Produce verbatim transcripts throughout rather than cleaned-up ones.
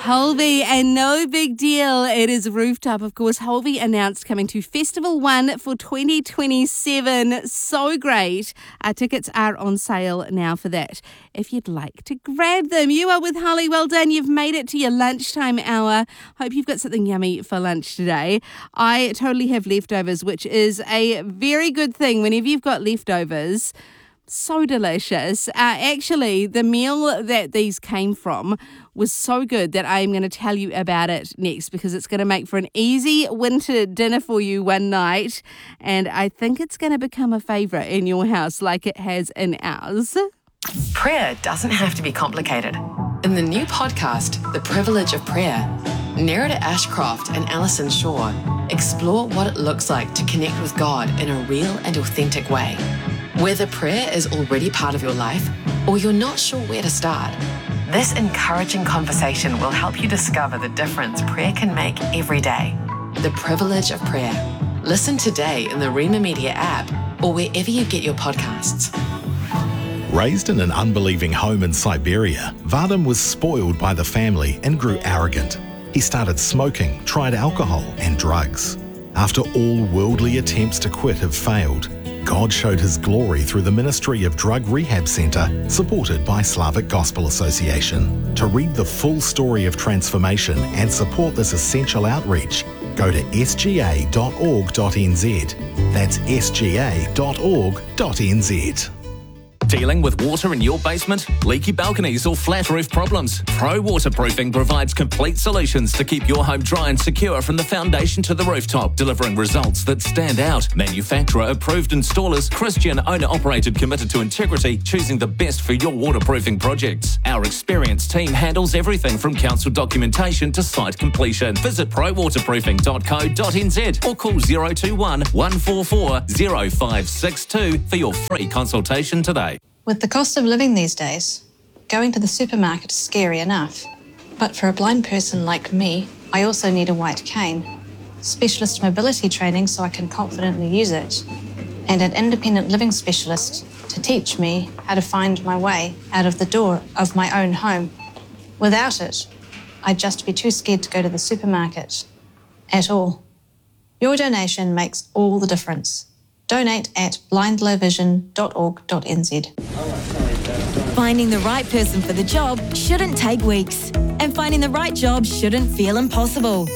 Holby and No Big Deal. It is Rooftop. Of course, Holby announced coming to Festival One for twenty twenty-seven. So great. Our tickets are on sale now for that. If you'd like to grab them, you are with Holly. Well done. You've made it to your lunchtime hour. Hope you've got something yummy for lunch today. I totally have leftovers, which is a very good thing whenever you've got leftovers. So delicious. Uh, actually, the meal that these came from was so good that I'm going to tell you about it next because it's going to make for an easy winter dinner for you one night. And I think it's going to become a favourite in your house like it has in ours. Prayer doesn't have to be complicated. In the new podcast, The Privilege of Prayer, Nerida Ashcroft and Alison Shaw explore what it looks like to connect with God in a real and authentic way. Whether prayer is already part of your life or you're not sure where to start, this encouraging conversation will help you discover the difference prayer can make every day. The Privilege of Prayer. Listen today in the Rima Media app or wherever you get your podcasts. Raised in an unbelieving home in Siberia, Vadim was spoiled by the family and grew arrogant. He started smoking, tried alcohol and drugs. After all worldly attempts to quit have failed, God showed his glory through the ministry of Drug Rehab Centre, supported by Slavic Gospel Association. To read the full story of transformation and support this essential outreach, go to s g a dot org dot n z. That's s g a dot org dot n z. Dealing with water in your basement, leaky balconies or flat roof problems? Pro Waterproofing provides complete solutions to keep your home dry and secure from the foundation to the rooftop, delivering results that stand out. Manufacturer approved installers, Christian owner operated, committed to integrity, choosing the best for your waterproofing projects. Our experienced team handles everything from council documentation to site completion. Visit pro waterproofing dot co dot n z or call zero two one, one four four, zero five six two for your free consultation today. With the cost of living these days, going to the supermarket is scary enough. But for a blind person like me, I also need a white cane, specialist mobility training so I can confidently use it, and an independent living specialist to teach me how to find my way out of the door of my own home. Without it, I'd just be too scared to go to the supermarket at all. Your donation makes all the difference. Donate at blind low vision dot org dot n z. Finding the right person for the job shouldn't take weeks, and finding the right job shouldn't feel impossible.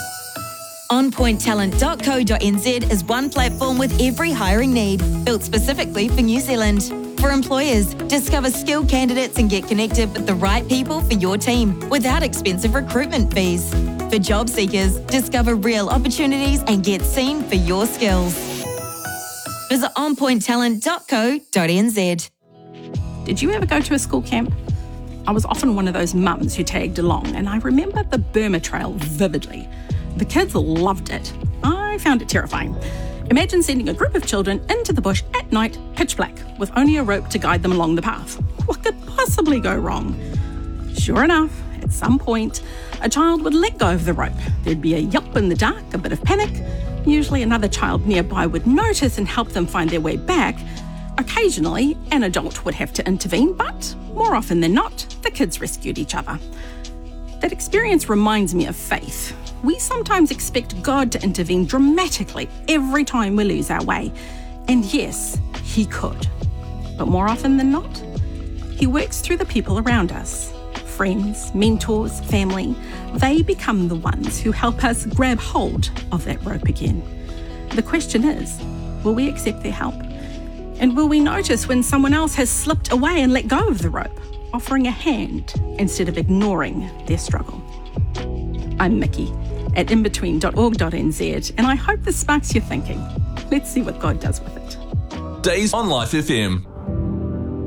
on point talent dot co dot n z is one platform with every hiring need, built specifically for New Zealand. For employers, discover skilled candidates and get connected with the right people for your team without expensive recruitment fees. For job seekers, discover real opportunities and get seen for your skills. Visit on point talent dot co dot n z. Did you ever go to a school camp? I was often one of those mums who tagged along, and I remember the Burma Trail vividly. The kids loved it. I found it terrifying. Imagine sending a group of children into the bush at night, pitch black, with only a rope to guide them along the path. What could possibly go wrong? Sure enough, at some point, a child would let go of the rope. There'd be a yelp in the dark, a bit of panic. Usually another child nearby would notice and help them find their way back. Occasionally, an adult would have to intervene, but more often than not, the kids rescued each other. That experience reminds me of faith. We sometimes expect God to intervene dramatically every time we lose our way. And yes, he could. But more often than not, he works through the people around us. Friends, mentors, family. They become the ones who help us grab hold of that rope again. The question is, will we accept their help? And will we notice when someone else has slipped away and let go of the rope, offering a hand instead of ignoring their struggle? I'm Mickey at in between dot org dot n z, and I hope this sparks your thinking. Let's see what God does with it. Days on Life F M.